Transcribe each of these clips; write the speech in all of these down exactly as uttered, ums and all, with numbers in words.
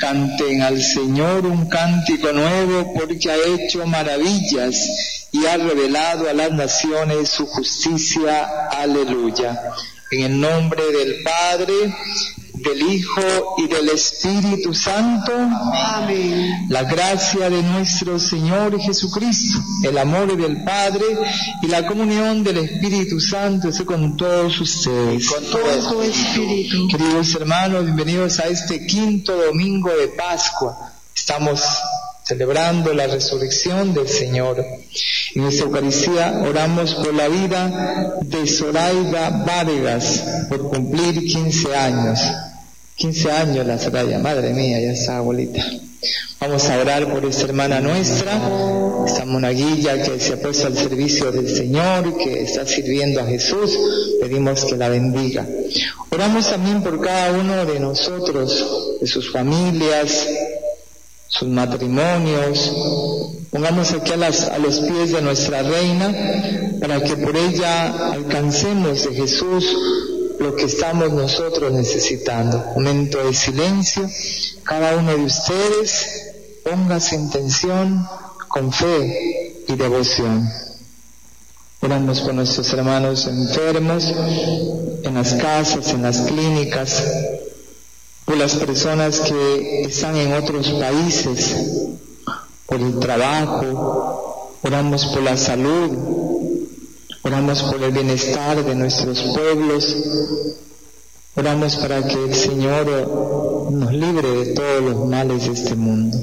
Canten al Señor un cántico nuevo, porque ha hecho maravillas y ha revelado a las naciones su justicia. Aleluya. En el nombre del Padre, del Hijo y del Espíritu Santo. Amén. La gracia de nuestro Señor Jesucristo, el amor del Padre y la comunión del Espíritu Santo esté con todos ustedes. Y con todo su espíritu. Queridos hermanos, bienvenidos a este quinto domingo de Pascua. Estamos celebrando la resurrección del Señor. En esta Eucaristía oramos por la vida de Zoraida Vargas, por cumplir quince años. quince años la Soraya, madre mía, ya está abuelita. Vamos a orar por esta hermana nuestra, esta monaguilla que se ha puesto al servicio del Señor, que está sirviendo a Jesús. Pedimos que la bendiga. Oramos también por cada uno de nosotros, de sus familias, sus matrimonios. Pongamos aquí a, las, a los pies de nuestra Reina, para que por ella alcancemos de Jesús lo que estamos nosotros necesitando. Momento de silencio. Cada uno de ustedes ponga su intención con fe y devoción. Oramos por nuestros hermanos enfermos, en las casas, en las clínicas, por las personas que están en otros países, por el trabajo. Oramos por la salud, oramos por el bienestar de nuestros pueblos, oramos para que el Señor nos libre de todos los males de este mundo.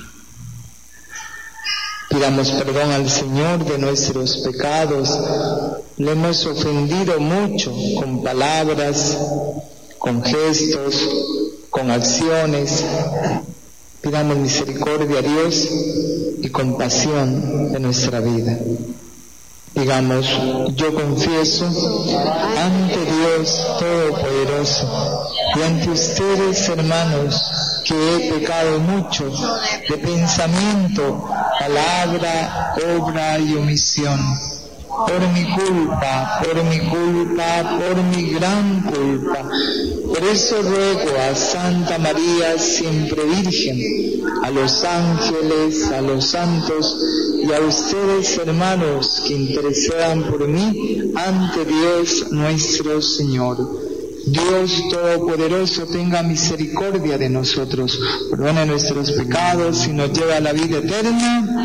Pidamos perdón al Señor de nuestros pecados. Le hemos ofendido mucho con palabras, con gestos, con acciones. Pidamos misericordia a Dios y compasión de nuestra vida. Digamos: yo confieso ante Dios Todopoderoso y ante ustedes, hermanos, que he pecado mucho de pensamiento, palabra, obra y omisión. Por mi culpa, por mi culpa, por mi gran culpa. Por eso ruego a Santa María, siempre Virgen, a los ángeles, a los santos y a ustedes, hermanos, que intercedan por mí ante Dios nuestro Señor. Dios Todopoderoso tenga misericordia de nosotros, perdone nuestros pecados y nos lleve a la vida eterna.